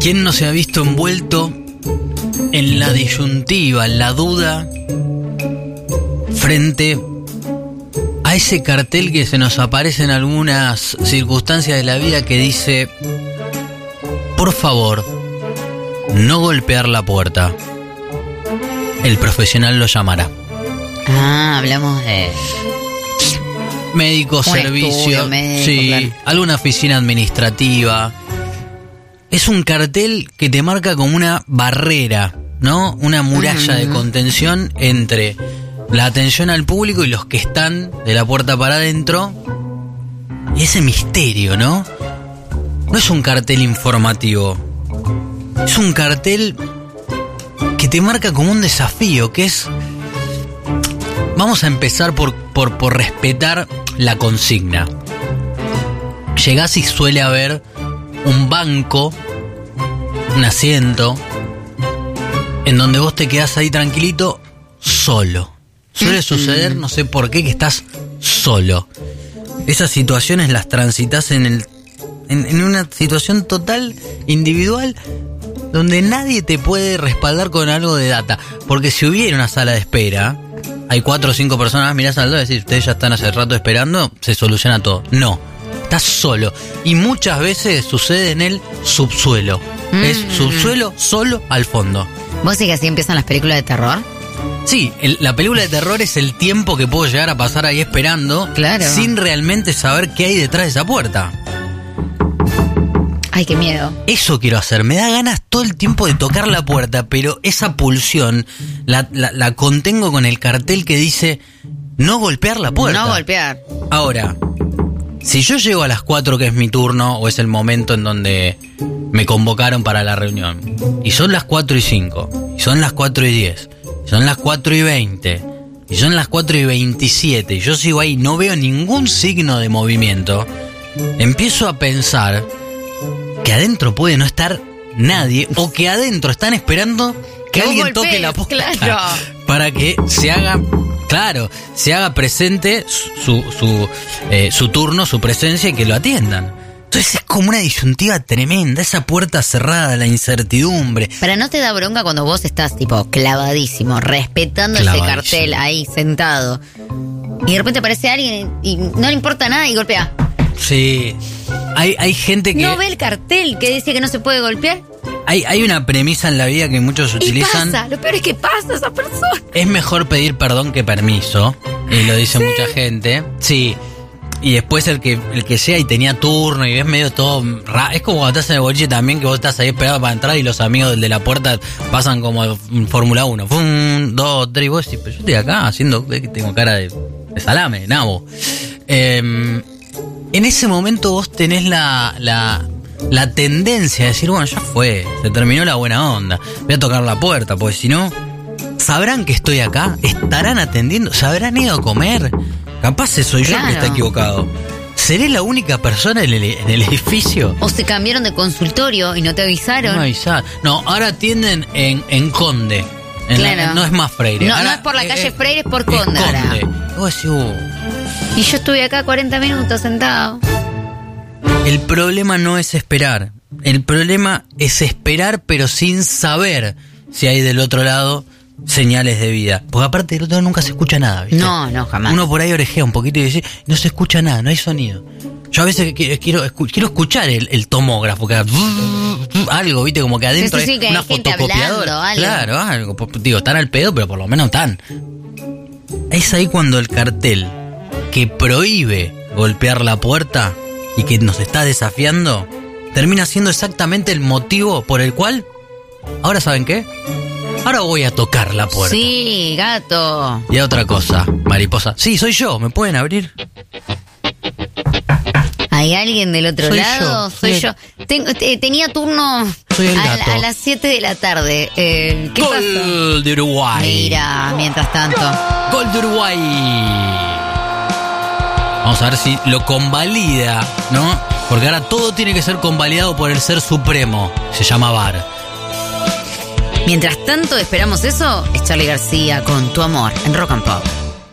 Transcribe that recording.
¿Quién no se ha visto envuelto en la disyuntiva, en la duda, frente a ese cartel que se nos aparece en algunas circunstancias de la vida que dice: por favor, no golpear la puerta, el profesional lo llamará? Hablamos de médico, servicio, sí, claro, alguna oficina administrativa. Es un cartel que te marca como una barrera, ¿no? Una muralla de contención entre la atención al público y los que están de la puerta para adentro. Y ese misterio, ¿no? No es un cartel informativo. Es un cartel que te marca como un desafío, que es... Vamos a empezar por respetar la consigna. Llegás y suele haber un banco, un asiento, en donde vos te quedás ahí tranquilito, solo. Suele suceder, no sé por qué, que estás solo. Esas situaciones las transitas en una situación total individual, donde nadie te puede respaldar con algo de data. Porque si hubiera una sala de espera, hay 4 o 5 personas, mirás al lado y decís, ustedes ya están hace rato esperando, se soluciona todo. No, estás solo. Y muchas veces sucede en el subsuelo. Es subsuelo, solo al fondo. ¿Vos sí que así empiezan las películas de terror? Sí, la película de terror es el tiempo que puedo llegar a pasar ahí esperando, claro, sin realmente saber qué hay detrás de esa puerta. Ay, qué miedo. Eso quiero hacer. Me da ganas todo el tiempo de tocar la puerta, pero esa pulsión la contengo con el cartel que dice no golpear la puerta. No golpear. Ahora, si yo llego a las 4, que es mi turno, o es el momento en donde me convocaron para la reunión, y son las 4:05, y son las 4:10, y son las 4:20, y son las 4:27, y yo sigo ahí, no veo ningún signo de movimiento, empiezo a pensar que adentro puede no estar nadie, o que adentro están esperando que alguien toque la puerta, claro, para que se haga, claro, se haga presente su turno, su presencia, y que lo atiendan. Entonces es como una disyuntiva tremenda, esa puerta cerrada, la incertidumbre. Pero ¿no te da bronca cuando vos estás tipo clavadísimo, respetando ese cartel ahí sentado, y de repente aparece alguien y no le importa nada y golpea? Sí, hay gente que... ¿No ve el cartel que dice que no se puede golpear? Hay una premisa en la vida que muchos utilizan. Pasa, lo peor es que pasa esa persona. Es mejor pedir perdón que permiso, y lo dice mucha gente. Sí, y después el que llega y tenía turno y ves medio todo es como cuando estás en el boliche también, que vos estás ahí esperando para entrar y los amigos del de la puerta pasan como en Fórmula 1. 1, 2, 3, y vos decís, pero yo estoy acá haciendo, que tengo cara de salame, de nabo. En ese momento vos tenés la tendencia de decir, bueno, ya fue, se terminó la buena onda, voy a tocar la puerta, porque si no, ¿sabrán que estoy acá? ¿Estarán atendiendo? ¿Se habrán ido a comer? Capaz soy yo que está equivocado. ¿Seré la única persona en el edificio? ¿O se cambiaron de consultorio y no te avisaron? No me avisaron. No, ahora atienden en Conde. Claro. No es más Freire. No, ahora, no es por la calle Freire, es por Conde. Vos decís, y yo estuve acá 40 minutos sentado. El problema no es esperar. El problema es esperar, pero sin saber si hay del otro lado señales de vida. Porque aparte del otro lado nunca se escucha nada, ¿viste? No, jamás. Uno por ahí orejea un poquito y dice, no se escucha nada, no hay sonido. Yo a veces quiero escuchar el tomógrafo, que algo, ¿viste? Como que adentro sí, hay una fotocopiadora. Claro, algo. Digo, están al pedo, pero por lo menos están. Es ahí cuando el cartel que prohíbe golpear la puerta y que nos está desafiando termina siendo exactamente el motivo por el cual, ahora ¿saben qué? Ahora voy a tocar la puerta. Sí, gato. Y otra cosa, mariposa. Sí, soy yo, ¿me pueden abrir? ¿Hay alguien del otro lado? Soy yo. Tenía turno a las 7 de la tarde. ¿Qué pasó? Gol de Uruguay. Mira, mientras tanto. Gol de Uruguay. Vamos a ver si lo convalida, ¿no? Porque ahora todo tiene que ser convalidado por el Ser Supremo. Se llama VAR. Mientras tanto esperamos eso, es Charly García con Tu Amor en Rock and Pop.